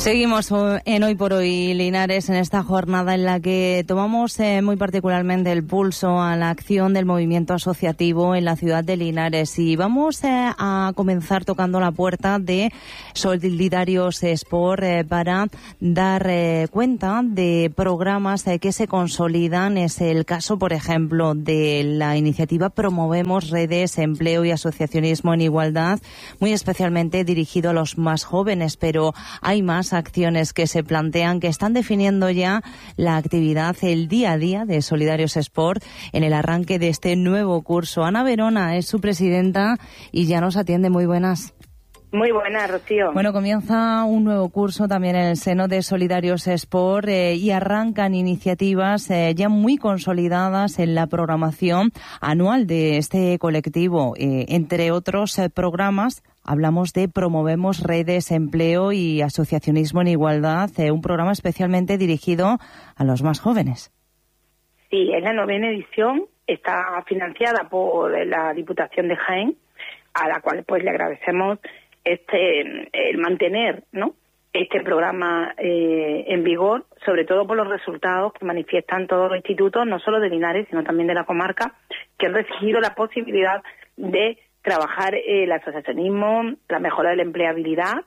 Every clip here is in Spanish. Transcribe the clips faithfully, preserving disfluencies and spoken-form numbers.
Seguimos en Hoy por Hoy Linares, en esta jornada en la que tomamos eh, muy particularmente el pulso a la acción del movimiento asociativo en la ciudad de Linares, y vamos eh, a comenzar tocando la puerta de Solidarios Sport eh, para dar eh, cuenta de programas eh, que se consolidan. Es el caso, por ejemplo, de la iniciativa Promovemos Redes, Empleo y Asociacionismo en Igualdad, muy especialmente dirigido a los más jóvenes, pero hay más acciones que se plantean, que están definiendo ya la actividad, el día a día de Solidarios Sport en el arranque de este nuevo curso. Ana Verona es su presidenta y ya nos atiende. Muy buenas. Muy buenas, Rocío. Bueno, comienza un nuevo curso también en el seno de Solidarios Sport eh, y arrancan iniciativas eh, ya muy consolidadas en la programación anual de este colectivo. Eh, entre otros eh, programas, hablamos de Promovemos Redes, Empleo y Asociacionismo en Igualdad, eh, un programa especialmente dirigido a los más jóvenes. Sí, es la novena edición, está financiada por la Diputación de Jaén, a la cual pues le agradecemos este el mantener, ¿no?, este programa eh, en vigor, sobre todo por los resultados que manifiestan todos los institutos, no solo de Linares, sino también de la comarca, que han recibido la posibilidad de trabajar el asociacionismo, la mejora de la empleabilidad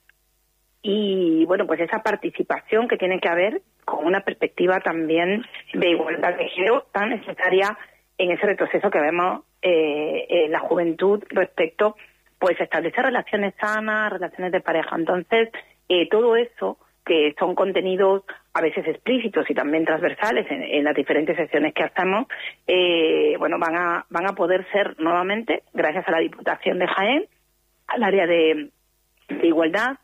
y, bueno, pues esa participación que tiene que haber con una perspectiva también de igualdad de género tan necesaria en ese retroceso que vemos eh, en la juventud respecto pues a establecer relaciones sanas, relaciones de pareja. Entonces, eh, todo eso, que son contenidos a veces explícitos y también transversales en, en las diferentes sesiones que hacemos, eh, bueno, van a van a poder ser nuevamente, gracias a la Diputación de Jaén, al área de, de igualdad,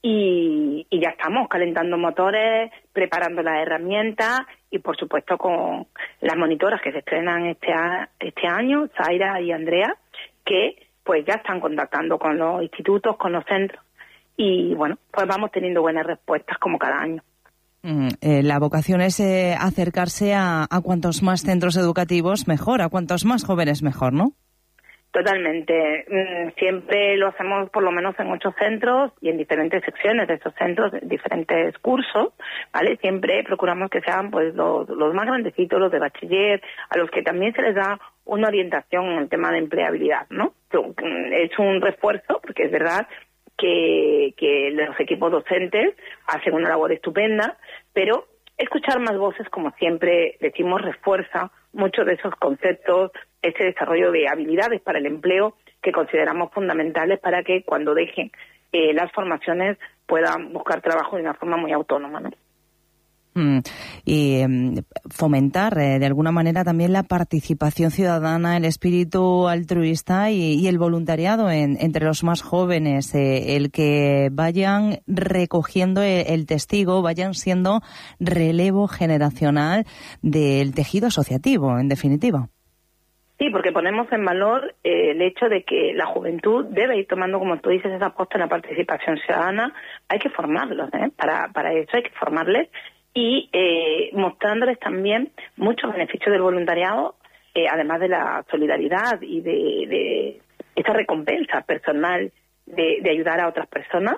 y, y ya estamos calentando motores, preparando las herramientas y, por supuesto, con las monitoras que se estrenan este, a, este año, Zaira y Andrea, que pues ya están contactando con los institutos, con los centros, y bueno, pues vamos teniendo buenas respuestas como cada año. Mm, eh, la vocación es eh, acercarse a, a cuantos más centros educativos mejor, a cuantos más jóvenes mejor, ¿no? Totalmente. Mm, siempre lo hacemos por lo menos en ocho centros y en diferentes secciones de esos centros, diferentes cursos, ¿vale? Siempre procuramos que sean pues los, los más grandecitos, los de bachiller, a los que también se les da una orientación en el tema de empleabilidad, ¿no? Es un refuerzo, porque es verdad que, que los equipos docentes hacen una labor estupenda, pero escuchar más voces, como siempre decimos, refuerza muchos de esos conceptos, ese desarrollo de habilidades para el empleo que consideramos fundamentales para que cuando dejen eh, las formaciones puedan buscar trabajo de una forma muy autónoma, ¿no? Mm, y eh, fomentar eh, de alguna manera también la participación ciudadana, el espíritu altruista y, y el voluntariado en, entre los más jóvenes, eh, el que vayan recogiendo el, el testigo, vayan siendo relevo generacional del tejido asociativo, en definitiva. Sí, porque ponemos en valor eh, el hecho de que la juventud debe ir tomando, como tú dices, esa aposta en la participación ciudadana. Hay que formarlos, ¿eh? Para, para eso hay que formarles y eh, mostrándoles también muchos beneficios del voluntariado, eh, además de la solidaridad y de, de esa recompensa personal de, de ayudar a otras personas.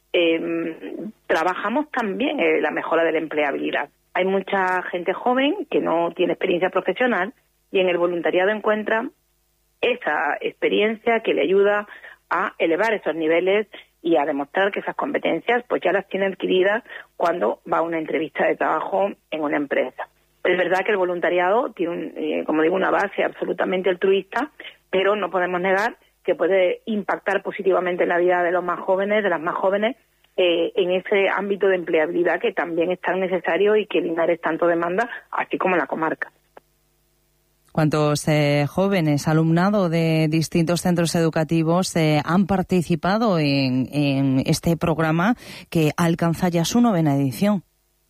Eh, trabajamos también en la mejora de la empleabilidad. Hay mucha gente joven que no tiene experiencia profesional y en el voluntariado encuentra esa experiencia que le ayuda a elevar esos niveles y a demostrar que esas competencias pues ya las tiene adquiridas cuando va a una entrevista de trabajo en una empresa. Es verdad que el voluntariado tiene, un, eh, como digo, una base absolutamente altruista, pero no podemos negar que puede impactar positivamente en la vida de los más jóvenes, de las más jóvenes, eh, en ese ámbito de empleabilidad que también es tan necesario y que Linares tanto demanda, así como la comarca. ¿Cuántos eh, jóvenes, alumnado de distintos centros educativos eh, han participado en, en este programa que alcanza ya su novena edición?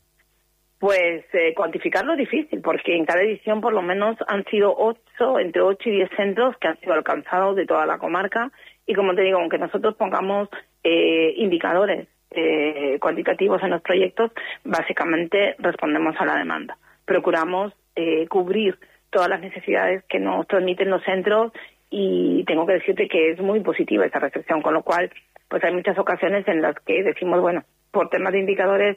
Pues eh, cuantificarlo es difícil, porque en cada edición por lo menos han sido ocho, entre ocho y diez centros que han sido alcanzados de toda la comarca. Y como te digo, aunque nosotros pongamos eh, indicadores eh, cuantitativos en los proyectos, básicamente respondemos a la demanda. Procuramos eh, cubrir todas las necesidades que nos transmiten los centros y tengo que decirte que es muy positiva esa recepción, con lo cual pues hay muchas ocasiones en las que decimos, bueno, por temas de indicadores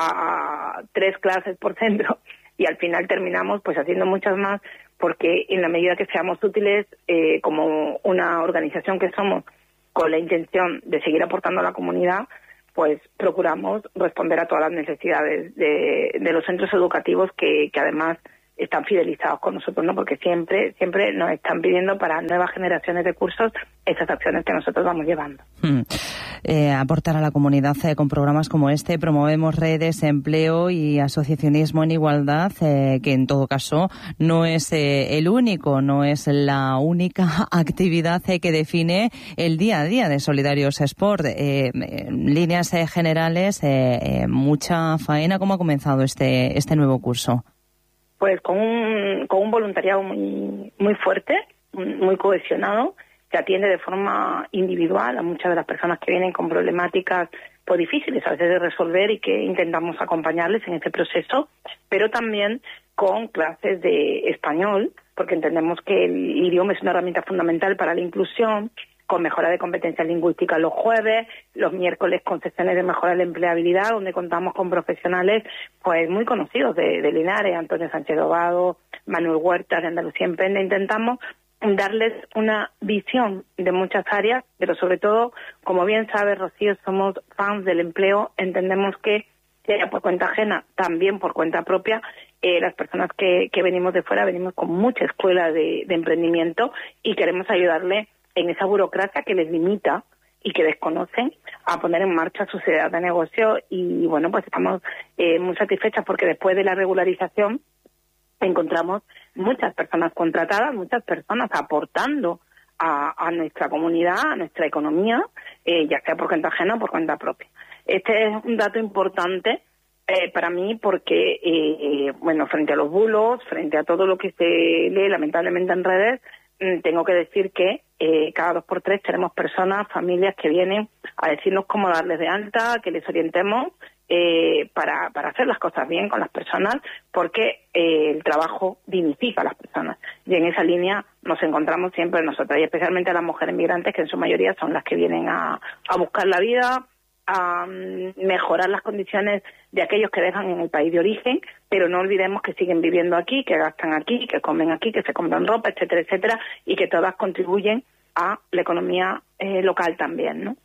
a tres clases por centro y al final terminamos pues haciendo muchas más, porque en la medida que seamos útiles eh, como una organización que somos, con la intención de seguir aportando a la comunidad, pues procuramos responder a todas las necesidades de, de los centros educativos que, que además están fidelizados con nosotros, ¿no? Porque siempre siempre nos están pidiendo para nuevas generaciones de cursos esas acciones que nosotros vamos llevando. Hmm. Eh, aportar a la comunidad eh, con programas como este. Promovemos redes, empleo y asociacionismo en igualdad, eh, que en todo caso no es eh, el único, no es la única actividad eh, que define el día a día de Solidarios Sport. Eh, en líneas eh, generales, eh, eh, mucha faena. ¿Cómo ha comenzado este este nuevo curso? Pues con un, con un voluntariado muy, muy fuerte, muy cohesionado, que atiende de forma individual a muchas de las personas que vienen con problemáticas pues difíciles a veces de resolver y que intentamos acompañarles en este proceso, pero también con clases de español, porque entendemos que el idioma es una herramienta fundamental para la inclusión, con mejora de competencias lingüísticas los jueves, los miércoles con sesiones de mejora de la empleabilidad, donde contamos con profesionales pues muy conocidos de, de Linares, Antonio Sánchez Dobado, Manuel Huerta de Andalucía Emprende. Intentamos darles una visión de muchas áreas, pero sobre todo, como bien sabe Rocío, somos fans del empleo, entendemos que sea por cuenta ajena, también por cuenta propia, eh, las personas que, que venimos de fuera venimos con mucha escuela de, de emprendimiento y queremos ayudarle en esa burocracia que les limita y que desconocen a poner en marcha su sociedad de negocio. Y bueno, pues estamos eh, muy satisfechas porque después de la regularización encontramos muchas personas contratadas, muchas personas aportando a, a nuestra comunidad, a nuestra economía, eh, ya sea por cuenta ajena o por cuenta propia. Este es un dato importante eh, para mí porque, eh, bueno, frente a los bulos, frente a todo lo que se lee lamentablemente en redes, tengo que decir que eh, cada dos por tres tenemos personas, familias que vienen a decirnos cómo darles de alta, que les orientemos eh, para, para hacer las cosas bien con las personas, porque eh, el trabajo dignifica a las personas. Y en esa línea nos encontramos siempre nosotras, y especialmente a las mujeres migrantes, que en su mayoría son las que vienen a, a buscar la vida, a mejorar las condiciones de aquellos que dejan en el país de origen, pero no olvidemos que siguen viviendo aquí, que gastan aquí, que comen aquí, que se compran ropa, etcétera, etcétera, y que todas contribuyen a la economía eh, local también, ¿no?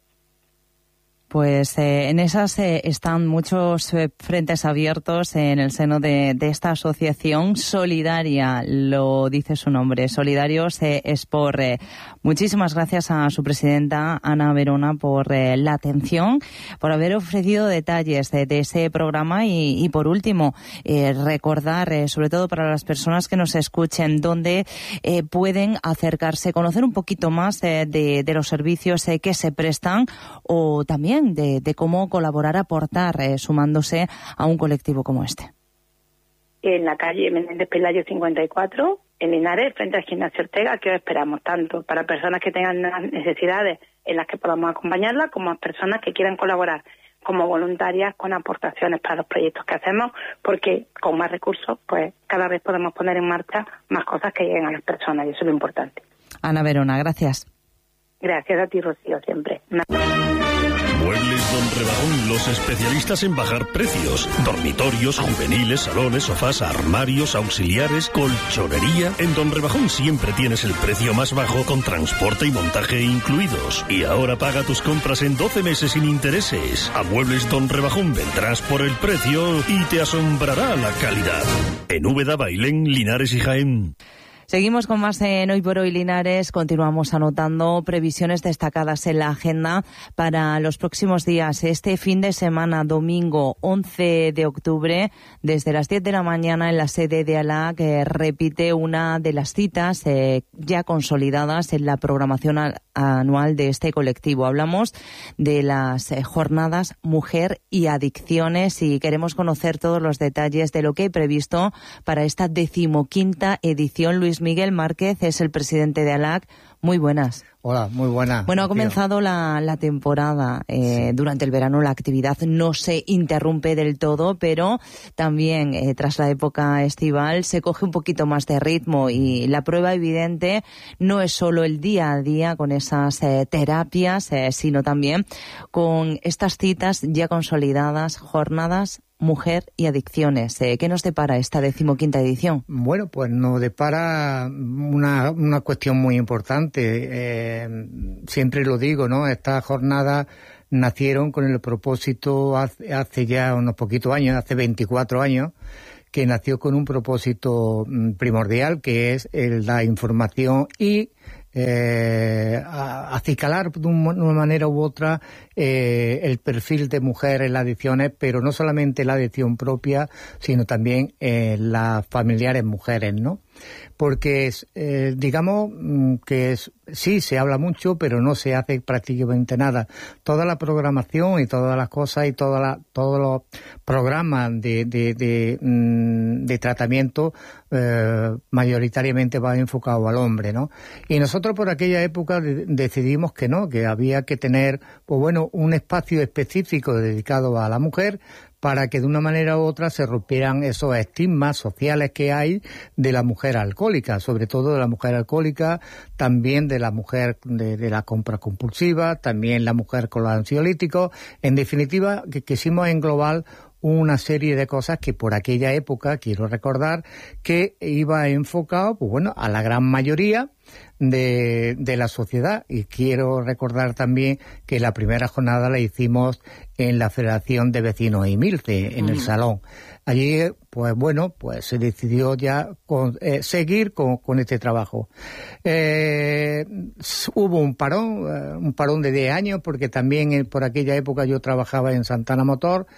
Pues eh, en esas eh, están muchos eh, frentes abiertos en el seno de, de esta asociación solidaria, lo dice su nombre, Solidarios eh, Sport. Eh, muchísimas gracias a su presidenta, Ana Verona, por eh, la atención, por haber ofrecido detalles de, de ese programa y, y por último, eh, recordar, eh, sobre todo para las personas que nos escuchen, dónde eh, pueden acercarse, conocer un poquito más eh, de, de los servicios eh, que se prestan o también De, de cómo colaborar, aportar, eh, sumándose a un colectivo como este. En la calle Menéndez Pelayo cincuenta y cuatro, en Linares, frente al Gimnasio Ortega, que os esperamos tanto para personas que tengan necesidades en las que podamos acompañarlas, como a personas que quieran colaborar como voluntarias con aportaciones para los proyectos que hacemos, porque con más recursos, pues cada vez podemos poner en marcha más cosas que lleguen a las personas, y eso es lo importante. Ana Verona, gracias. Gracias a ti, Rocío, siempre. Muebles Don Rebajón, los especialistas en bajar precios. Dormitorios, juveniles, salones, sofás, armarios, auxiliares, colchonería. En Don Rebajón siempre tienes el precio más bajo con transporte y montaje incluidos. Y ahora paga tus compras en doce meses sin intereses. A Muebles Don Rebajón vendrás por el precio y te asombrará la calidad. En Úbeda, Bailén, Linares y Jaén. Seguimos con más en Hoy por Hoy Linares. Continuamos anotando previsiones destacadas en la agenda para los próximos días. Este fin de semana, domingo once de octubre, desde las diez de la mañana en la sede de ALA, que repite una de las citas eh, ya consolidadas en la programación a, anual de este colectivo. Hablamos de las eh, jornadas Mujer y Adicciones y queremos conocer todos los detalles de lo que hay previsto para esta decimoquinta edición. Luis Luis Miguel Márquez es el presidente de ALAC. Muy buenas. Hola, muy buenas. Bueno, ha comenzado la, la temporada. Eh, sí. Durante el verano la actividad no se interrumpe del todo, pero también eh, tras la época estival se coge un poquito más de ritmo, y la prueba evidente no es solo el día a día con esas eh, terapias, eh, sino también con estas citas ya consolidadas, jornadas Mujer y Adicciones. Eh, ¿Qué nos depara esta decimoquinta edición? Bueno, pues nos depara una, una cuestión muy importante. Eh, siempre lo digo, ¿no? Estas jornadas nacieron con el propósito hace, hace ya unos poquitos años, hace veinticuatro años, que nació con un propósito primordial, que es el, la información y eh, acicalar de una manera u otra eh, el perfil de mujer en las adicciones, pero no solamente la adicción propia, sino también eh, las familiares mujeres, ¿no? Porque eh, digamos que es, sí se habla mucho, pero no se hace prácticamente nada. Toda la programación y todas las cosas y toda la, todos los programas de, de, de, de tratamiento eh, mayoritariamente van enfocados al hombre, ¿no? Y nosotros por aquella época de, decidimos que no, que había que tener, pues bueno, un espacio específico dedicado a la mujer, para que de una manera u otra se rompieran esos estigmas sociales que hay de la mujer alcohólica, sobre todo de la mujer alcohólica, también de la mujer de, de la compra compulsiva, también la mujer con los ansiolíticos. En definitiva, que quisimos englobar una serie de cosas que por aquella época, quiero recordar, que iba enfocado, pues bueno, a la gran mayoría de, de la sociedad. Y quiero recordar también que la primera jornada la hicimos en la Federación de Vecinos Imilce, en mm. el Salón. Allí, pues bueno, pues se decidió ya con, eh, seguir con, con este trabajo. Eh, hubo un parón, eh, un parón de diez años, porque también eh, por aquella época yo trabajaba en Santana Motor.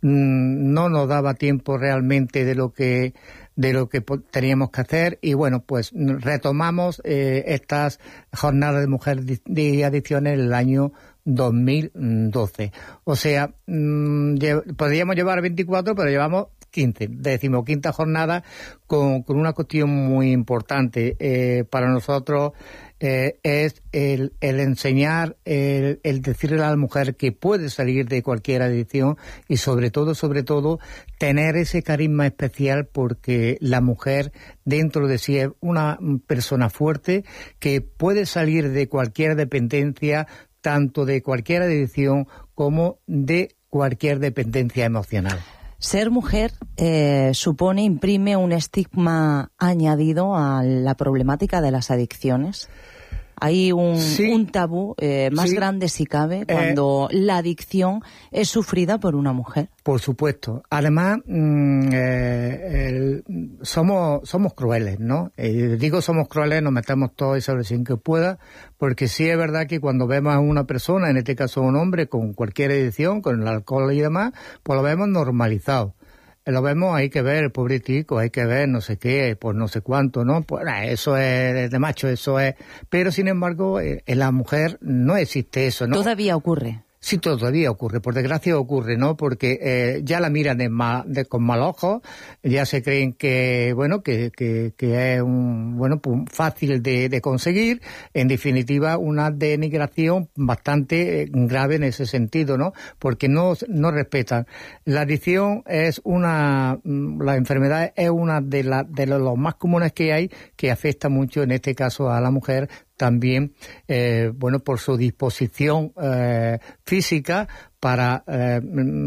Mm, no nos daba tiempo realmente de lo que de lo que teníamos que hacer, y bueno, pues retomamos eh, estas jornadas de mujeres y adicciones en el año dos mil doce. O sea, mmm, lle- podríamos llevar veinticuatro, pero llevamos quince, decimoquinta jornada, con, con una cuestión muy importante eh, para nosotros. Eh, es el, el enseñar, el, el decirle a la mujer que puede salir de cualquier adicción, y sobre todo, sobre todo, tener ese carisma especial, porque la mujer dentro de sí es una persona fuerte que puede salir de cualquier dependencia, tanto de cualquier adicción como de cualquier dependencia emocional. Ser mujer eh, supone, imprime un estigma añadido a la problemática de las adicciones. Hay un, sí, un tabú eh, más sí, grande, si cabe, cuando eh, la adicción es sufrida por una mujer. Por supuesto. Además, mmm, eh, el, somos somos crueles, ¿no? Eh, digo somos crueles, nos metemos todo eso sin que pueda, porque sí es verdad que cuando vemos a una persona, en este caso un hombre, con cualquier adicción, con el alcohol y demás, pues lo vemos normalizado. Lo vemos, hay que ver, pobre tico, hay que ver no sé qué, pues no sé cuánto, ¿no? Pues eso es de macho, eso es... Pero, sin embargo, en la mujer no existe eso, ¿no? Todavía ocurre. Sí, todavía ocurre, por desgracia ocurre, ¿no? Porque eh, ya la miran de mal, de, con mal ojo, ya se creen que, bueno, que, que, que es un, bueno, pues fácil de, de conseguir, en definitiva una denigración bastante grave en ese sentido, ¿no? Porque no, no respetan. La adicción es una, la enfermedad es una de, la, de los más comunes que hay, que afecta mucho, en este caso, a la mujer, también, eh, bueno, por su disposición eh, física para eh,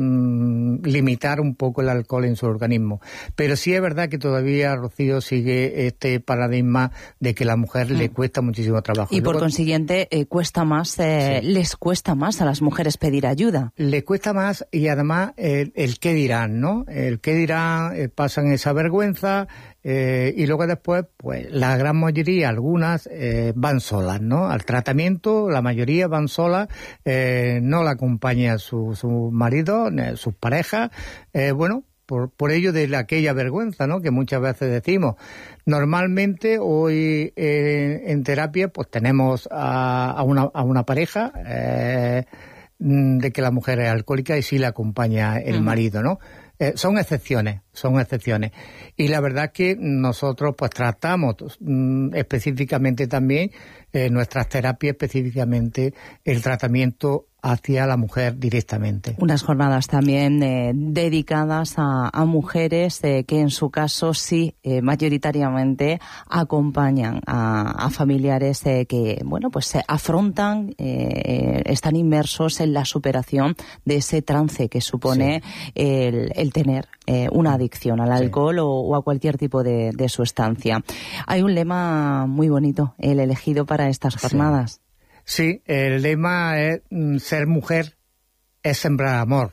mm, limitar un poco el alcohol en su organismo. Pero sí es verdad que todavía, Rocío, sigue este paradigma de que a la mujer mm. le cuesta muchísimo trabajo. Y por Luego, consiguiente, eh, cuesta más, eh, sí. les cuesta más a las mujeres pedir ayuda. Les cuesta más, y además el, el qué dirán, ¿no? El qué dirán, eh, pasan esa vergüenza. Eh, y luego después, pues la gran mayoría, algunas, eh, van solas, ¿no? Al tratamiento, la mayoría van solas, eh, no la acompaña su, su marido, sus parejas, eh, bueno, por, por ello de la, aquella vergüenza, ¿no? Que muchas veces decimos. Normalmente hoy eh, en terapia, pues tenemos a, a, una, a una pareja, eh, de que la mujer es alcohólica y sí la acompaña el uh-huh. marido, ¿no? eh, son excepciones, son excepciones. Y la verdad es que nosotros pues tratamos mm, específicamente también eh, nuestras terapias, específicamente el tratamiento hacia la mujer directamente. Unas jornadas también eh, dedicadas a, a mujeres eh, que en su caso sí eh, mayoritariamente acompañan a, a familiares eh, que bueno pues se afrontan, eh, están inmersos en la superación de ese trance que supone sí. el, el tener eh, una adicción al alcohol sí. o, o a cualquier tipo de, de sustancia. Hay un lema muy bonito, el elegido para estas jornadas. Sí. Sí, el lema es ser mujer es sembrar amor,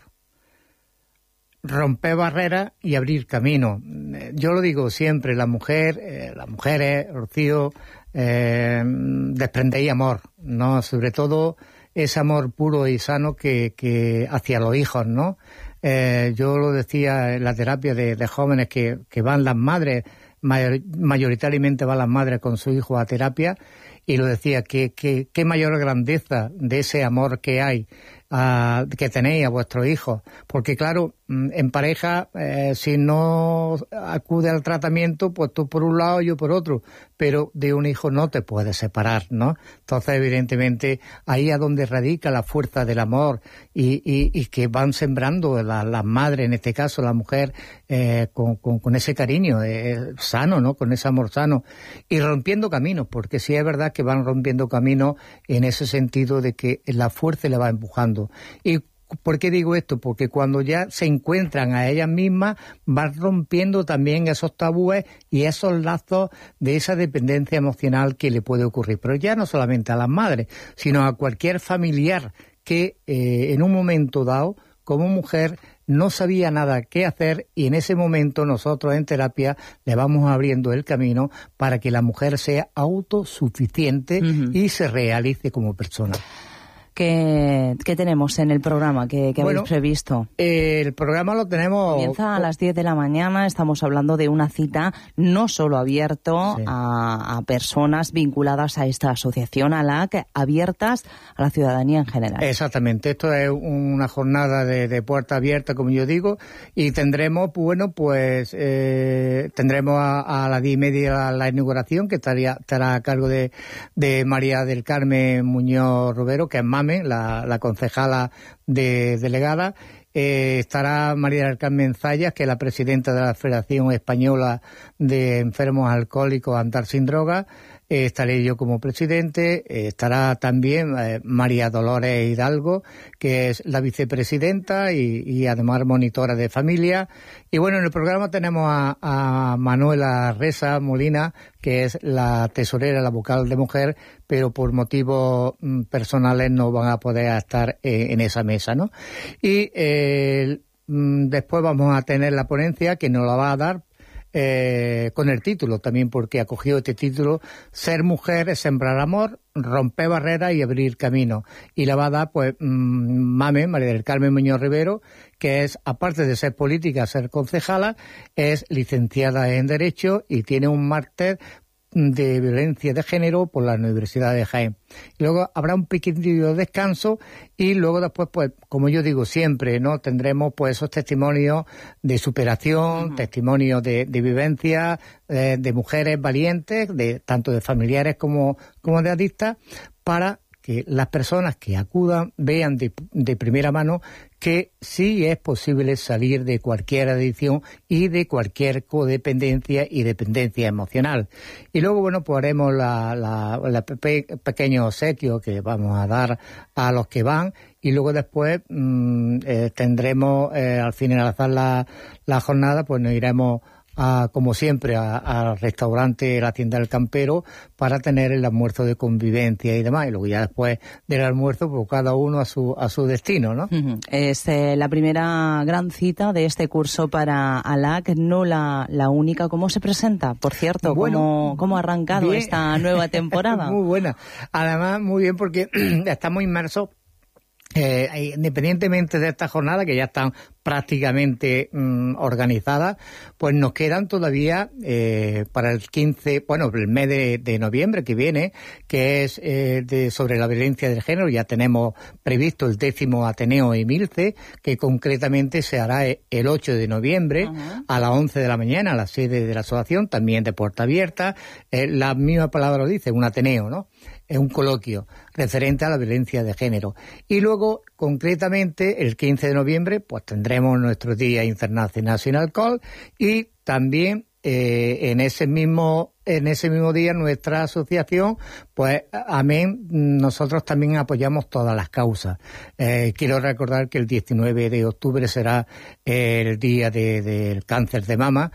romper barreras y abrir camino. Yo lo digo siempre, la mujer, eh, las mujeres, Rocío, eh, desprendéis amor, ¿no? Sobre todo ese amor puro y sano que, que hacia los hijos, ¿no? Eh, yo lo decía en la terapia de, de jóvenes que, que van las madres, mayor, mayoritariamente van las madres con su hijo a terapia. Y lo decía, que, que, qué mayor grandeza de ese amor que hay, uh, que tenéis a vuestros hijos. Porque claro, en pareja, eh, si no acude al tratamiento, pues tú por un lado, yo por otro. Pero de un hijo no te puedes separar, ¿no? Entonces, evidentemente, ahí es donde radica la fuerza del amor y, y, y que van sembrando las la madres, en este caso la mujer, eh, con, con, con ese cariño eh, sano, ¿no? Con ese amor sano. Y rompiendo caminos, porque sí es verdad que van rompiendo caminos en ese sentido de que la fuerza le va empujando. Y ¿por qué digo esto? Porque cuando ya se encuentran a ellas mismas, van rompiendo también esos tabúes y esos lazos de esa dependencia emocional que le puede ocurrir. Pero ya no solamente a las madres, sino a cualquier familiar que eh, en un momento dado, como mujer, no sabía nada qué hacer, y en ese momento nosotros en terapia le vamos abriendo el camino para que la mujer sea autosuficiente uh-huh. y se realice como persona. ¿Qué, qué tenemos en el programa que, que bueno, habéis previsto? Eh, el programa lo tenemos... Comienza a las diez de la mañana, estamos hablando de una cita no solo abierto sí. a, a personas vinculadas a esta asociación, a la A C, abiertas a la ciudadanía en general. Exactamente, esto es una jornada de, de puerta abierta, como yo digo, y tendremos, bueno, pues eh, tendremos a, a las diez y media la, la inauguración, que estaría, estará a cargo de, de María del Carmen Muñoz Rubero, que es mamá, La, la concejala de, delegada. Eh, estará María del Carmen Zayas, que es la presidenta de la Federación Española de Enfermos Alcohólicos Andar Sin Drogas. Eh, estaré yo como presidente. Eh, estará también eh, María Dolores Hidalgo, que es la vicepresidenta y, y además monitora de familia. Y bueno, en el programa tenemos a, a Manuela Reza Molina, que es la tesorera, la vocal de mujer, pero por motivos mm, personales no van a poder estar eh, en esa mesa, ¿no? Y eh, mm, después vamos a tener la ponencia, que nos la va a dar Eh, con el título también, porque acogió este título: Ser mujer es sembrar amor, romper barreras y abrir camino. Y la va a dar, pues, mmm, Mame, María del Carmen Muñoz Rivero, que es, aparte de ser política, ser concejala, es licenciada en Derecho y tiene un máster de violencia de género por la Universidad de Jaén. Y luego habrá un pequeño descanso y luego después, pues, como yo digo siempre, ¿no? Tendremos pues esos testimonios de superación, uh-huh. testimonios de, de vivencia, eh, de mujeres valientes, de tanto de familiares como, como de adictas, para que las personas que acudan vean de, de primera mano que sí es posible salir de cualquier adicción y de cualquier codependencia y dependencia emocional. Y luego, bueno, pues haremos la, la, la pe- pequeño obsequio que vamos a dar a los que van, y luego después mmm, eh, tendremos, eh, al finalizar la, la jornada, pues nos iremos A, como siempre, al restaurante La Tienda del Campero para tener el almuerzo de convivencia y demás. Y luego ya después del almuerzo, pues cada uno a su a su destino, ¿no? Uh-huh. Es eh, la primera gran cita de este curso para A L A C, no la, la única. ¿Cómo se presenta, por cierto? Bueno, ¿Cómo, cómo ha arrancado bien. esta nueva temporada? Muy buena. Además, muy bien, porque estamos inmersos Eh, independientemente de esta jornada, que ya están prácticamente mmm, organizadas, pues nos quedan todavía eh, para el quince, bueno, el mes de, de noviembre que viene, que es eh, de, sobre la violencia del género. Ya tenemos previsto el décimo Ateneo Emilce, que concretamente se hará el ocho de noviembre uh-huh. a las once de la mañana, a la sede de la asociación, también de puerta abierta. Eh, la misma palabra lo dice, un Ateneo, ¿no? Es un coloquio referente a la violencia de género. Y luego, concretamente, el quince de noviembre, pues tendremos nuestro Día Internacional Sin Alcohol, y también eh, en ese mismo en ese mismo día nuestra asociación, pues amén, nosotros también apoyamos todas las causas. Eh, quiero recordar que el diecinueve de octubre será el día de, del cáncer de mama,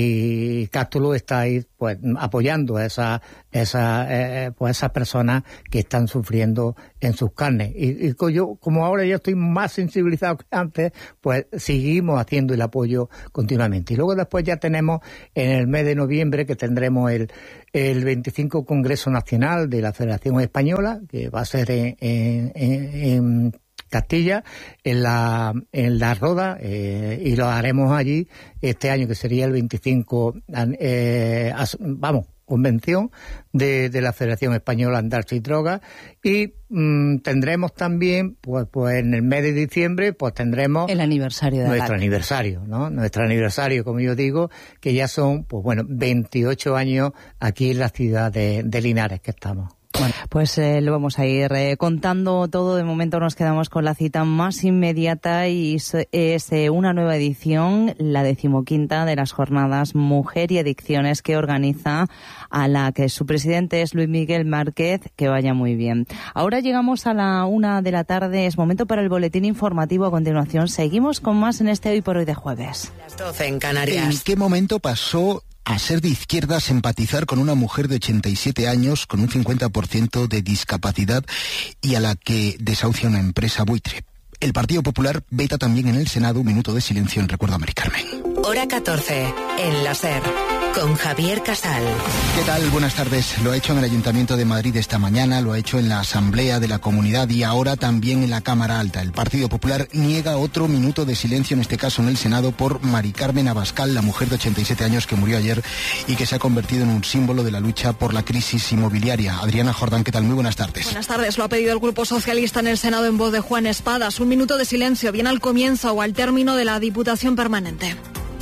y Cástulo está ahí pues apoyando a esas esa, eh, pues esas personas que están sufriendo en sus carnes. Y, y yo, como ahora yo estoy más sensibilizado que antes, pues seguimos haciendo el apoyo continuamente. Y luego después ya tenemos en el mes de noviembre, que tendremos el, el veinticinco Congreso Nacional de la Federación Española, que va a ser en, en, en, en Castilla, en la en la Roda, eh, y lo haremos allí este año, que sería el veinticinco, eh, as, vamos, convención de, de la Federación Española Andarse y Drogas. Y mmm, tendremos también, pues, pues en el mes de diciembre, pues tendremos el aniversario de nuestro aniversario, ¿no? Nuestro aniversario, como yo digo, que ya son, pues bueno, veintiocho años aquí en la ciudad de, de Linares que estamos. Bueno, pues eh, lo vamos a ir eh, contando todo. De momento nos quedamos con la cita más inmediata, y es, es eh, una nueva edición, la decimoquinta de las jornadas Mujer y Adicciones, que organiza, a la que su presidente es Luis Miguel Márquez. Que vaya muy bien. Ahora llegamos a la una de la tarde, es momento para el boletín informativo. A continuación seguimos con más en este Hoy por Hoy de jueves. Las doce en Canarias. ¿En qué momento pasó a ser de izquierdas empatizar con una mujer de ochenta y siete años con un cincuenta por ciento de discapacidad y a la que desahucia una empresa buitre? El Partido Popular veta también en el Senado un minuto de silencio en recuerdo a Mari Carmen. Hora catorce, en la SER, con Javier Casal. ¿Qué tal? Buenas tardes. Lo ha hecho en el Ayuntamiento de Madrid esta mañana, lo ha hecho en la Asamblea de la Comunidad y ahora también en la Cámara Alta. El Partido Popular niega otro minuto de silencio, en este caso en el Senado, por Mari Carmen Abascal, la mujer de ochenta y siete años que murió ayer y que se ha convertido en un símbolo de la lucha por la crisis inmobiliaria. Adriana Jordán, ¿qué tal? Muy buenas tardes. Buenas tardes. Lo ha pedido el Grupo Socialista en el Senado en voz de Juan Espadas. Un minuto de silencio, bien al comienzo o al término de la Diputación Permanente.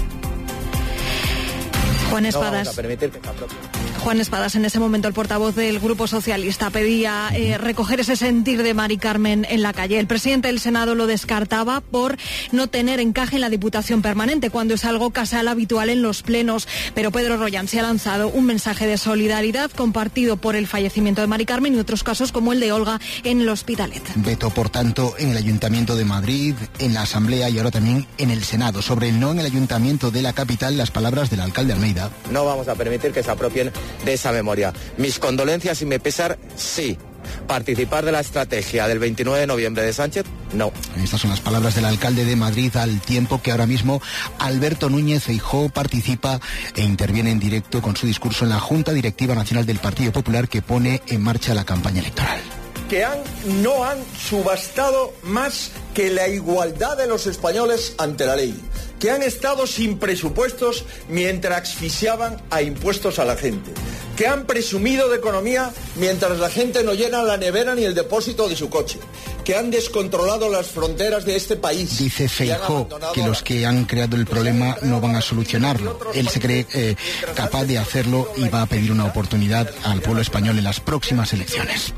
Juan Espadas. Juan Espadas, en ese momento el portavoz del Grupo Socialista pedía eh, recoger ese sentir de Mari Carmen en la calle. El presidente del Senado lo descartaba por no tener encaje en la Diputación Permanente, cuando es algo casual habitual en los plenos. Pero Pedro Rollán se ha lanzado un mensaje de solidaridad compartido por el fallecimiento de Mari Carmen y otros casos como el de Olga en el Hospitalet. Veto, por tanto, en el Ayuntamiento de Madrid, en la Asamblea y ahora también en el Senado. Sobre el no en el Ayuntamiento de la capital, las palabras del alcalde Almeida. No vamos a permitir que se apropien de esa memoria. Mis condolencias y mi pesar, sí. ¿Participar de la estrategia del veintinueve de noviembre de Sánchez? No. Estas son las palabras del alcalde de Madrid, al tiempo que ahora mismo Alberto Núñez Feijóo participa e interviene en directo con su discurso en la Junta Directiva Nacional del Partido Popular, que pone en marcha la campaña electoral. Que han, no han subastado más que la igualdad de los españoles ante la ley, que han estado sin presupuestos mientras asfixiaban a impuestos a la gente, que han presumido de economía mientras la gente no llena la nevera ni el depósito de su coche, que han descontrolado las fronteras de este país. Dice Feijóo que los que han creado el problema no van a solucionarlo. Él se cree eh, capaz de hacerlo y va a pedir una oportunidad al pueblo español en las próximas elecciones.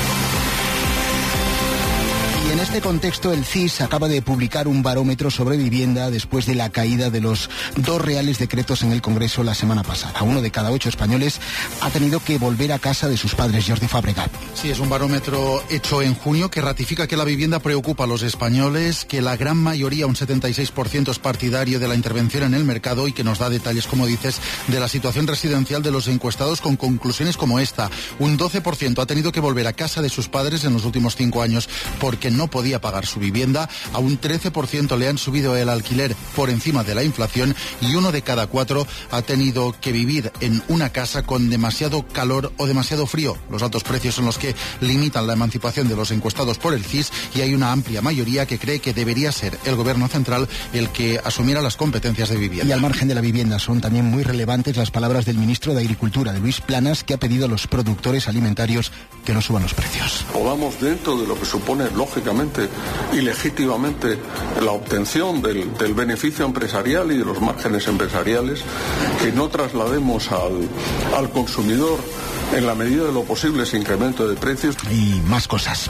En este contexto, el C I S acaba de publicar un barómetro sobre vivienda después de la caída de los dos reales decretos en el Congreso la semana pasada. Uno de cada ocho españoles ha tenido que volver a casa de sus padres. Jordi Fabregat. Sí, es un barómetro hecho en junio que ratifica que la vivienda preocupa a los españoles, que la gran mayoría, un setenta y seis por ciento, es partidario de la intervención en el mercado y que nos da detalles, como dices, de la situación residencial de los encuestados, con conclusiones como esta. Un doce por ciento ha tenido que volver a casa de sus padres en los últimos cinco años porque no no podía pagar su vivienda, a un trece por ciento le han subido el alquiler por encima de la inflación y uno de cada cuatro ha tenido que vivir en una casa con demasiado calor o demasiado frío. Los altos precios son los que limitan la emancipación de los encuestados por el C I S y hay una amplia mayoría que cree que debería ser el Gobierno central el que asumiera las competencias de vivienda. Y al margen de la vivienda son también muy relevantes las palabras del ministro de Agricultura, de Luis Planas, que ha pedido a los productores alimentarios que no suban los precios. Podamos, dentro de lo que supone lógicamente y legítimamente la obtención del, del beneficio empresarial y de los márgenes empresariales, que no traslademos al, al consumidor en la medida de lo posible ese incremento de precios. Y más cosas.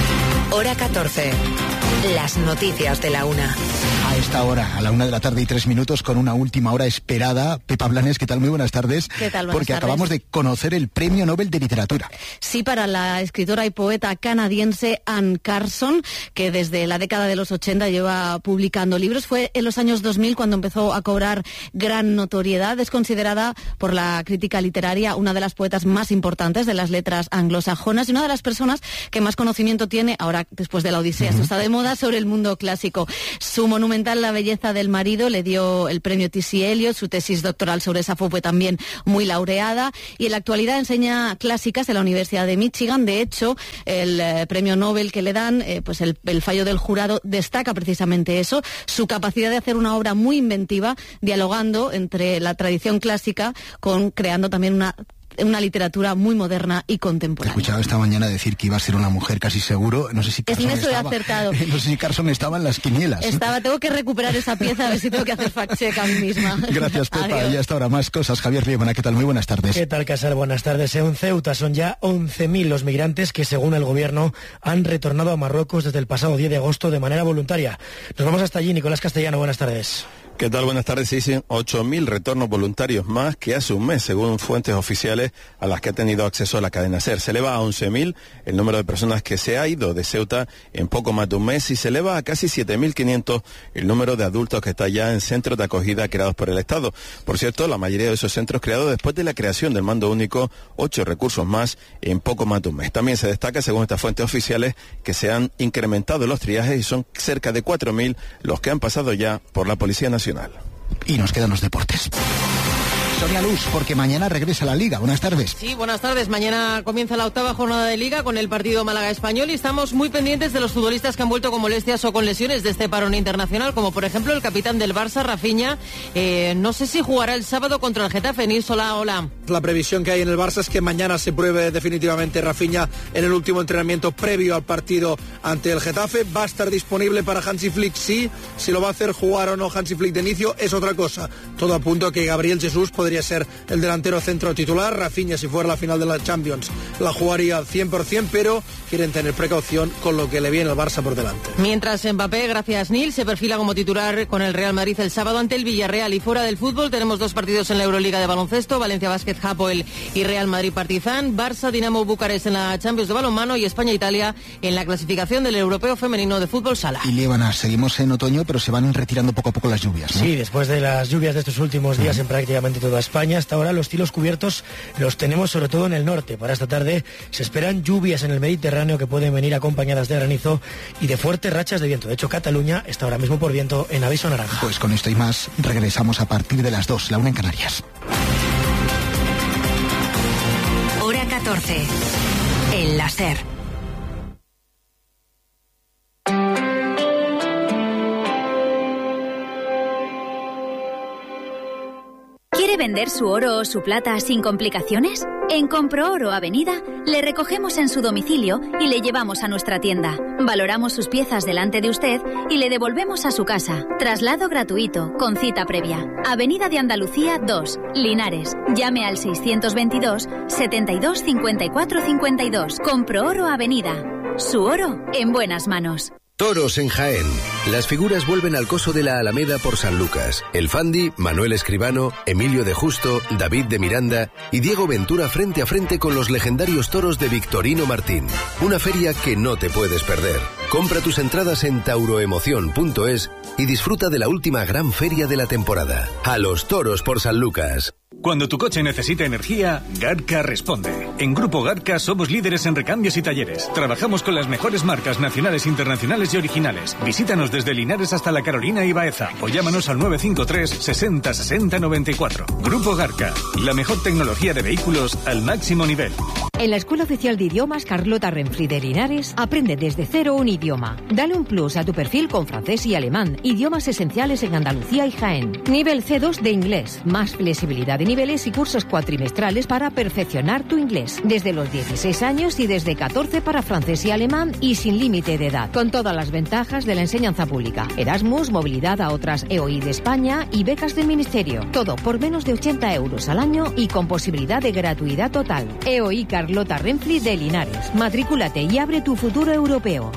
Hora catorce. Las noticias de la una. A esta hora, a la una de la tarde y tres minutos, con una última hora esperada. Pepa Blanes, ¿qué tal? Muy buenas tardes. ¿Qué tal? Buenas Porque tardes. Acabamos de conocer el Premio Nobel de Literatura. Sí, para la escritora y poeta canadiense Anne Carson, que desde la década de los ochenta lleva publicando libros. Fue en los años dos mil cuando empezó a cobrar gran notoriedad. Es considerada por la crítica literaria una de las poetas más importantes de las letras anglosajonas y una de las personas que más conocimiento tiene, ahora después de la Odisea, esto está de moda, sobre el mundo clásico. Su monumental La belleza del marido le dio el premio T C Eliot, su tesis doctoral sobre Safo fue también muy laureada y en la actualidad enseña clásicas en la Universidad de Michigan. De hecho, el eh, premio Nobel que le dan, eh, pues el, el fallo del jurado destaca precisamente eso, su capacidad de hacer una obra muy inventiva, dialogando entre la tradición clásica con creando también una una literatura muy moderna y contemporánea. He escuchado esta mañana decir que iba a ser una mujer casi seguro. No sé si Carson, en eso estaba, he acertado. No sé si Carson estaba en las quinielas. Estaba, tengo que recuperar esa pieza, a ver si tengo que hacer fact-check a mí misma. Gracias, Pepa. Adiós. Y hasta ahora más cosas. Javier Liebona, ¿qué tal? Muy buenas tardes. ¿Qué tal, Casal? Buenas tardes. En Ceuta son ya once mil los migrantes que, según el gobierno, han retornado a Marruecos desde el pasado diez de agosto de manera voluntaria. Nos vamos hasta allí. Nicolás Castellano, buenas tardes. ¿Qué tal? Buenas tardes. Se dicen ocho mil retornos voluntarios más que hace un mes, según fuentes oficiales a las que ha tenido acceso la cadena SER. Se eleva a once mil el número de personas que se ha ido de Ceuta en poco más de un mes y se eleva a casi siete mil quinientos el número de adultos que está ya en centros de acogida creados por el Estado. Por cierto, la mayoría de esos centros creados después de la creación del mando único, ocho recursos más en poco más de un mes. También se destaca, según estas fuentes oficiales, que se han incrementado los triajes y son cerca de cuatro mil los que han pasado ya por la Policía Nacional. Y nos quedan los deportes. Sonia Luz, porque mañana regresa la Liga. Buenas tardes. Sí, buenas tardes. Mañana comienza la octava jornada de Liga con el partido Málaga-Español y estamos muy pendientes de los futbolistas que han vuelto con molestias o con lesiones de este parón internacional, como por ejemplo el capitán del Barça, Rafinha. Eh, no sé si jugará el sábado contra el Getafe. Nils, hola, hola. La previsión que hay en el Barça es que mañana se pruebe definitivamente Rafinha en el último entrenamiento previo al partido ante el Getafe. Va a estar disponible para Hansi Flick, sí. Si lo va a hacer jugar o no Hansi Flick de inicio es otra cosa. Todo apunta a que Gabriel Jesús podría ser el delantero centro titular. Rafinha, si fuera la final de la Champions, la jugaría al cien por ciento, pero quieren tener precaución con lo que le viene al Barça por delante. Mientras Mbappé, gracias Nil, se perfila como titular con el Real Madrid el sábado ante el Villarreal. Y fuera del fútbol tenemos dos partidos en la Euroliga de baloncesto, Valencia Basket Hapoel y Real Madrid Partizan, Barça Dinamo Bucarest en la Champions de balonmano y España-Italia en la clasificación del Europeo Femenino de Fútbol Sala. Y Líbana, seguimos en otoño, pero se van retirando poco a poco las lluvias, ¿no? Sí, después de las lluvias de estos últimos días en prácticamente toda España, hasta ahora los cielos cubiertos los tenemos sobre todo en el norte. Para esta tarde se esperan lluvias en el Mediterráneo que pueden venir acompañadas de granizo y de fuertes rachas de viento. De hecho, Cataluña está ahora mismo por viento en aviso naranja. Pues con esto y más regresamos a partir de las dos, la una en Canarias. Hora catorce. El láser. ¿Quiere vender su oro o su plata sin complicaciones? En Comprooro Avenida le recogemos en su domicilio y le llevamos a nuestra tienda. Valoramos sus piezas delante de usted y le devolvemos a su casa. Traslado gratuito, con cita previa. Avenida de Andalucía dos, Linares. Llame al seiscientos veintidós, setenta y dos, cincuenta y cuatro cincuenta y dos. Comprooro Avenida. Su oro en buenas manos. Toros en Jaén. Las figuras vuelven al coso de la Alameda por San Lucas. El Fandi, Manuel Escribano, Emilio de Justo, David de Miranda y Diego Ventura frente a frente con los legendarios toros de Victorino Martín. Una feria que no te puedes perder. Compra tus entradas en tauroemoción punto es y disfruta de la última gran feria de la temporada. A los toros por San Lucas. Cuando tu coche necesita energía, Garca responde. En Grupo Garca somos líderes en recambios y talleres. Trabajamos con las mejores marcas nacionales, internacionales y originales. Visítanos desde Linares hasta La Carolina y Baeza o llámanos al nueve cinco tres sesenta sesenta noventa y cuatro. Grupo Garca, la mejor tecnología de vehículos al máximo nivel. En la Escuela Oficial de Idiomas Carlota Renfri de Linares, aprende desde cero un idioma. Dale un plus a tu perfil con francés y alemán, idiomas esenciales en Andalucía y Jaén. Nivel C dos de inglés, más flexibilidad de niveles y cursos cuatrimestrales para perfeccionar tu inglés. Desde los dieciséis años y desde catorce para francés y alemán y sin límite de edad. Con todas las ventajas de la enseñanza pública. Erasmus, movilidad a otras E O I de España y becas del Ministerio. Todo por menos de ochenta euros al año y con posibilidad de gratuidad total. E O I Carlota Renfri de Linares. Matrículate y abre tu futuro europeo.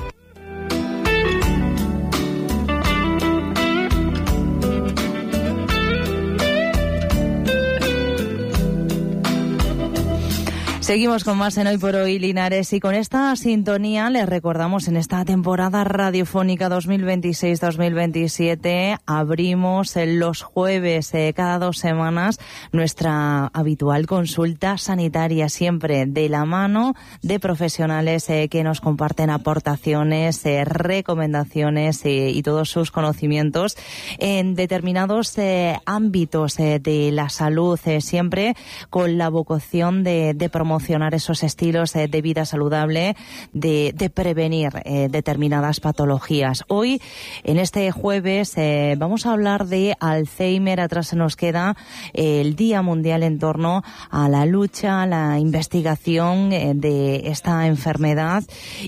Seguimos con más en Hoy por Hoy Linares y con esta sintonía les recordamos en esta temporada radiofónica dos mil veintiséis dos mil veintisiete abrimos los jueves eh, cada dos semanas nuestra habitual consulta sanitaria, siempre de la mano de profesionales eh, que nos comparten aportaciones, eh, recomendaciones eh, y todos sus conocimientos en determinados eh, ámbitos eh, de la salud, eh, siempre con la vocación de, de promover promocionar esos estilos eh, de vida saludable, de, de prevenir eh, determinadas patologías. Hoy, en este jueves, eh, vamos a hablar de Alzheimer. Atrás se nos queda eh, el Día Mundial en torno a la lucha, a la investigación eh, de esta enfermedad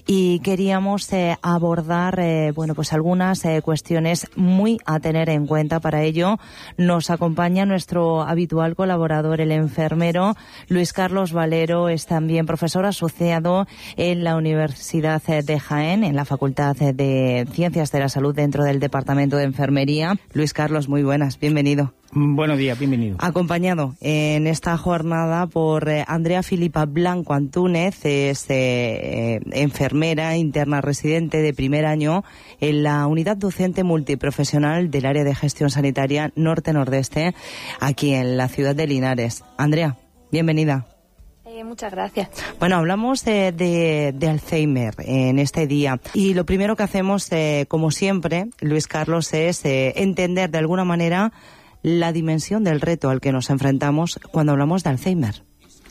y queríamos eh, abordar eh, bueno, pues algunas eh, cuestiones muy a tener en cuenta. Para ello nos acompaña nuestro habitual colaborador, el enfermero Luis Carlos Valero. Es también profesor asociado en la Universidad de Jaén, en la Facultad de Ciencias de la Salud dentro del Departamento de Enfermería. Luis Carlos, muy buenas, bienvenido. Buenos días, bienvenido. Acompañado en esta jornada por eh, Andrea Filipa Blanco Antúnez, es eh, eh, enfermera interna residente de primer año en la Unidad Docente Multiprofesional del Área de Gestión Sanitaria Norte-Nordeste, aquí en la ciudad de Linares. Andrea, bienvenida. Muchas gracias. Bueno, hablamos eh, de, de Alzheimer en este día y lo primero que hacemos, eh, como siempre, Luis Carlos, es eh, entender de alguna manera la dimensión del reto al que nos enfrentamos cuando hablamos de Alzheimer.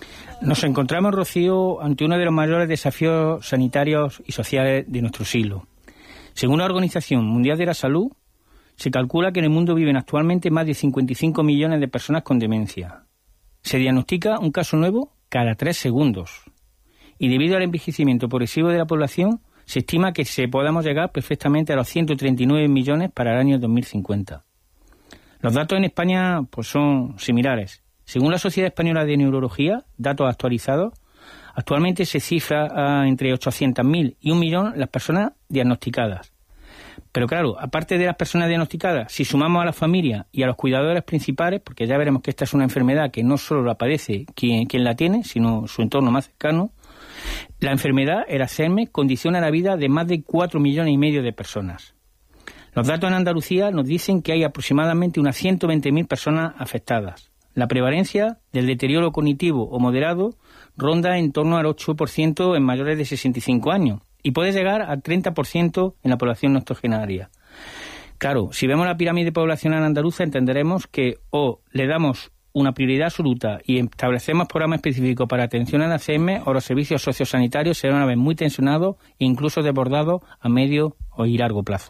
Nos encontramos, Rocío, ante uno de los mayores desafíos sanitarios y sociales de nuestro siglo. Según la Organización Mundial de la Salud, se calcula que en el mundo viven actualmente más de cincuenta y cinco millones de personas con demencia. Se diagnostica un caso nuevo cada tres segundos. Y debido al envejecimiento progresivo de la población, se estima que se podamos llegar perfectamente a los ciento treinta y nueve millones para el año dos mil cincuenta. Los datos en España pues son similares. Según la Sociedad Española de Neurología, datos actualizados, actualmente se cifra a entre ochocientas mil y un millón las personas diagnosticadas. Pero claro, aparte de las personas diagnosticadas, si sumamos a la familia y a los cuidadores principales, porque ya veremos que esta es una enfermedad que no solo la padece quien, quien la tiene, sino su entorno más cercano, la enfermedad, el Alzheimer, condiciona la vida de más de cuatro millones y medio de personas. Los datos en Andalucía nos dicen que hay aproximadamente unas ciento veinte mil personas afectadas. La prevalencia del deterioro cognitivo o moderado ronda en torno al ocho por ciento en mayores de sesenta y cinco años. Y puede llegar al treinta por ciento en la población octogenaria. Claro, si vemos la pirámide poblacional andaluza, entenderemos que o le damos una prioridad absoluta y establecemos programas específicos para atención al Alzheimer, o los servicios sociosanitarios serán una vez muy tensionados e incluso desbordados a medio o y largo plazo.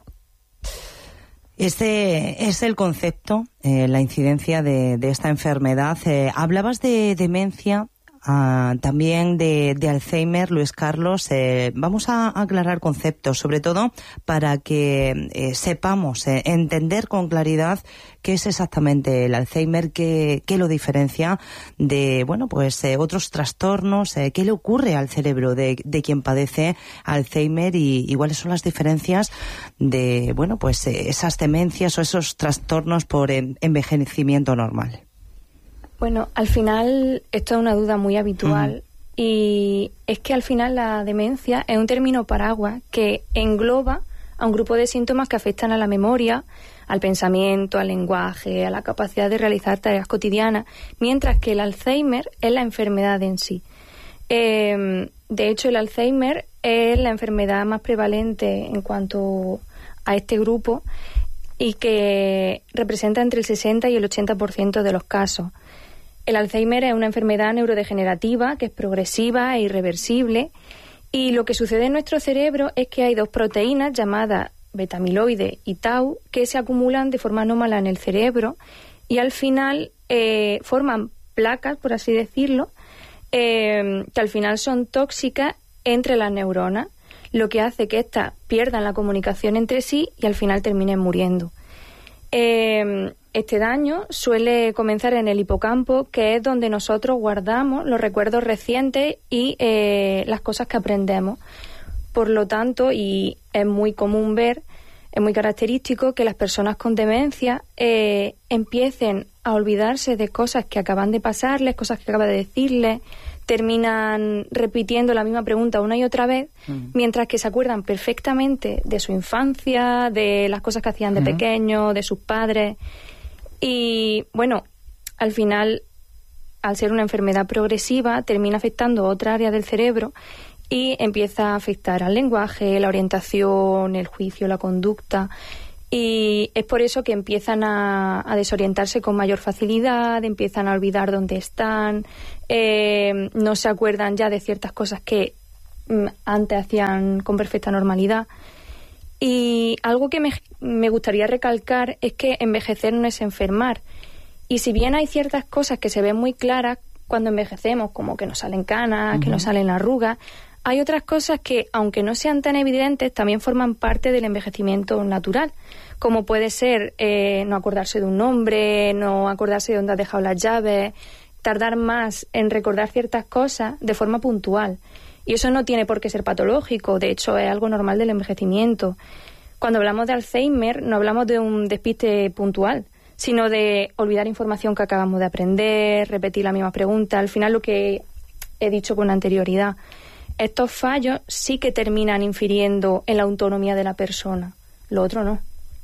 Este es el concepto, eh, la incidencia de, de esta enfermedad. Eh, hablabas de demencia. Ah, también de, de Alzheimer, Luis Carlos. Eh, vamos a aclarar conceptos, sobre todo para que eh, sepamos eh, entender con claridad qué es exactamente el Alzheimer, qué, qué lo diferencia de, bueno, pues eh, otros trastornos, eh, qué le ocurre al cerebro de, de quien padece Alzheimer y, y cuáles son las diferencias de, bueno, pues eh, esas demencias o esos trastornos por eh, envejecimiento normal. Bueno, al final esto es una duda muy habitual mm. y es que al final la demencia es un término paraguas que engloba a un grupo de síntomas que afectan a la memoria, al pensamiento, al lenguaje, a la capacidad de realizar tareas cotidianas, mientras que el Alzheimer es la enfermedad en sí. Eh, de hecho, el Alzheimer es la enfermedad más prevalente en cuanto a este grupo y que representa entre el sesenta y el ochenta por ciento de los casos. El Alzheimer es una enfermedad neurodegenerativa que es progresiva e irreversible, y lo que sucede en nuestro cerebro es que hay dos proteínas llamadas beta-amiloide y tau que se acumulan de forma anómala en el cerebro y al final eh, forman placas, por así decirlo, eh, que al final son tóxicas entre las neuronas, lo que hace que éstas pierdan la comunicación entre sí y al final terminen muriendo. Eh, este daño suele comenzar en el hipocampo, que es donde nosotros guardamos los recuerdos recientes y eh, las cosas que aprendemos. Por lo tanto, y es muy común ver, es muy característico que las personas con demencia eh, empiecen a olvidarse de cosas que acaban de pasarles, cosas que acaban de decirles, terminan repitiendo la misma pregunta una y otra vez, uh-huh. mientras que se acuerdan perfectamente de su infancia, de las cosas que hacían de uh-huh. pequeños, de sus padres. Y bueno, al final, al ser una enfermedad progresiva, termina afectando otra área del cerebro y empieza a afectar al lenguaje, la orientación, el juicio, la conducta. Y es por eso que empiezan a, a desorientarse con mayor facilidad, empiezan a olvidar dónde están, eh, no se acuerdan ya de ciertas cosas que mm, antes hacían con perfecta normalidad. Y algo que me, me gustaría recalcar es que envejecer no es enfermar. Y si bien hay ciertas cosas que se ven muy claras cuando envejecemos, como que nos salen canas, uh-huh. que nos salen arrugas, hay otras cosas que, aunque no sean tan evidentes, también forman parte del envejecimiento natural, como puede ser eh, no acordarse de un nombre, no acordarse de dónde has dejado las llaves, tardar más en recordar ciertas cosas de forma puntual. Y eso no tiene por qué ser patológico, de hecho es algo normal del envejecimiento. Cuando hablamos de Alzheimer no hablamos de un despiste puntual, sino de olvidar información que acabamos de aprender, repetir la misma pregunta, al final lo que he dicho con anterioridad. Estos fallos sí que terminan infiriendo en la autonomía de la persona, lo otro no.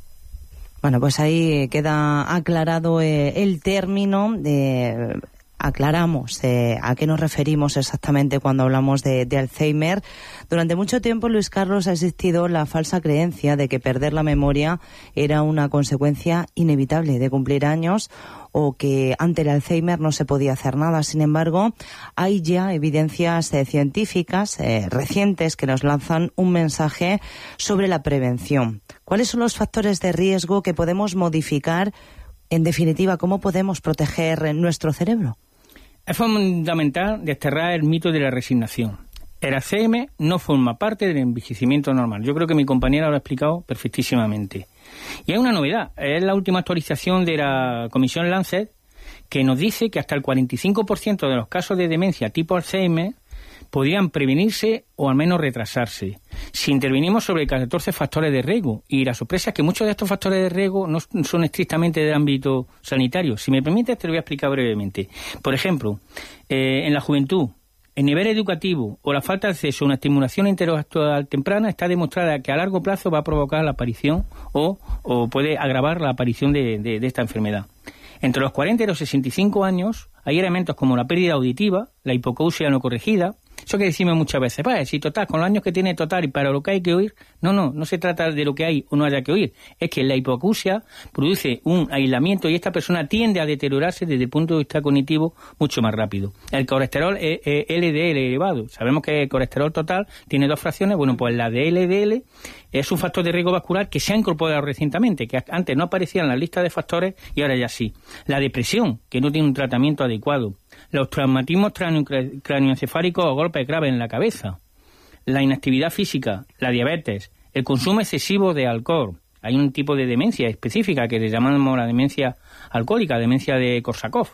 Bueno, pues ahí queda aclarado eh, el término de... Aclaramos eh, a qué nos referimos exactamente cuando hablamos de, de Alzheimer. Durante mucho tiempo, Luis Carlos, ha existido la falsa creencia de que perder la memoria era una consecuencia inevitable de cumplir años o que ante el Alzheimer no se podía hacer nada. Sin embargo, hay ya evidencias eh, científicas eh, recientes que nos lanzan un mensaje sobre la prevención. ¿Cuáles son los factores de riesgo que podemos modificar? En definitiva, ¿cómo podemos proteger nuestro cerebro? Es fundamental desterrar el mito de la resignación. El Alzheimer no forma parte del envejecimiento normal. Yo creo que mi compañera lo ha explicado perfectísimamente. Y hay una novedad, es la última actualización de la Comisión Lancet, que nos dice que hasta el cuarenta y cinco por ciento de los casos de demencia tipo Alzheimer podrían prevenirse o al menos retrasarse si intervenimos sobre catorce factores de riesgo. Y la sorpresa es que muchos de estos factores de riesgo no son estrictamente del ámbito sanitario. Si me permites, te lo voy a explicar brevemente. Por ejemplo, eh, en la juventud, el nivel educativo o la falta de acceso a una estimulación intelectual temprana está demostrada que a largo plazo va a provocar la aparición o, o puede agravar la aparición de, de, de esta enfermedad. Entre los cuarenta y los sesenta y cinco años hay elementos como la pérdida auditiva, la hipocausia no corregida. Eso que decimos muchas veces, pues si total, con los años que tiene total y para lo que hay que oír, no, no, no se trata de lo que hay o no haya que oír, es que la hipoacusia produce un aislamiento y esta persona tiende a deteriorarse desde el punto de vista cognitivo mucho más rápido. El colesterol es, es L D L elevado, sabemos que el colesterol total tiene dos fracciones, bueno, pues la de L D L es un factor de riesgo vascular que se ha incorporado recientemente, que antes no aparecía en la lista de factores y ahora ya sí. La depresión, que no tiene un tratamiento adecuado. Los traumatismos cráneoencefálicos o golpes graves en la cabeza, la inactividad física, la diabetes, el consumo excesivo de alcohol. Hay un tipo de demencia específica que le llamamos la demencia alcohólica, demencia de Korsakoff.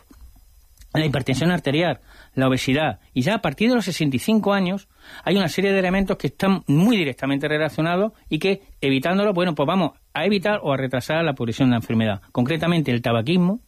La hipertensión arterial, la obesidad. Y ya a partir de los sesenta y cinco años hay una serie de elementos que están muy directamente relacionados y que, evitándolo, bueno, pues vamos a evitar o a retrasar la progresión de la enfermedad. Concretamente el tabaquismo,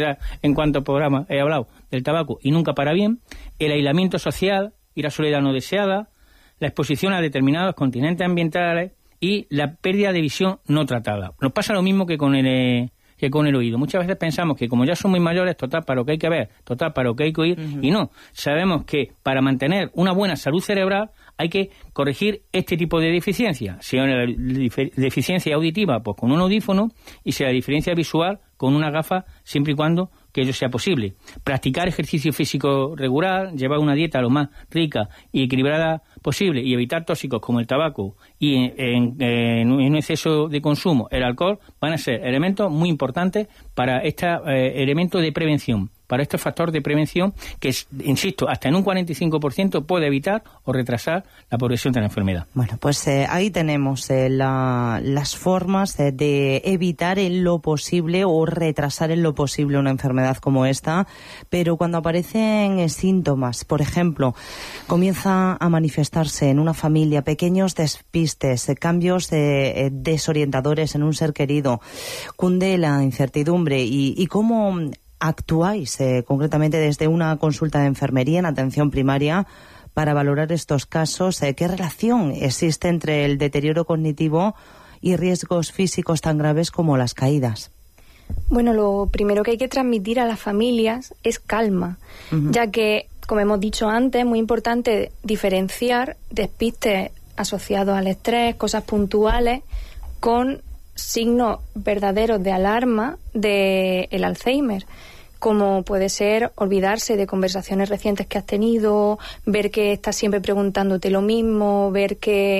en cuanto programa he hablado del tabaco y nunca para bien, el aislamiento social y la soledad no deseada, la exposición a determinados continentes ambientales y la pérdida de visión no tratada. Nos pasa lo mismo que con el... que con el oído. Muchas veces pensamos que como ya son muy mayores, total para lo que hay que ver, total para lo que hay que oír, uh-huh. y no. Sabemos que para mantener una buena salud cerebral hay que corregir este tipo de deficiencia. Si es una deficiencia auditiva, pues con un audífono, y si la deficiencia visual, con una gafa, siempre y cuando que ello sea posible. Practicar ejercicio físico regular, llevar una dieta lo más rica y equilibrada posible y evitar tóxicos como el tabaco y en, en, en un exceso de consumo, el alcohol, van a ser elementos muy importantes para este eh, elemento de prevención, para este factor de prevención que, insisto, hasta en un cuarenta y cinco por ciento puede evitar o retrasar la progresión de la enfermedad. Bueno, pues eh, ahí tenemos eh, la, las formas eh, de evitar en lo posible o retrasar en lo posible una enfermedad como esta, pero cuando aparecen eh, síntomas, por ejemplo, comienza a manifestarse en una familia pequeños despistes, eh, cambios eh, eh, desorientadores en un ser querido, cunde la incertidumbre y, y cómo actuáis eh, concretamente desde una consulta de enfermería en atención primaria para valorar estos casos. Eh, ¿Qué relación existe entre el deterioro cognitivo y riesgos físicos tan graves como las caídas? Bueno, lo primero que hay que transmitir a las familias es calma, uh-huh. ya que, como hemos dicho antes, es muy importante diferenciar despistes asociados al estrés, cosas puntuales, con signos verdaderos de alarma del Alzheimer, como puede ser olvidarse de conversaciones recientes que has tenido, ver que estás siempre preguntándote lo mismo, ver que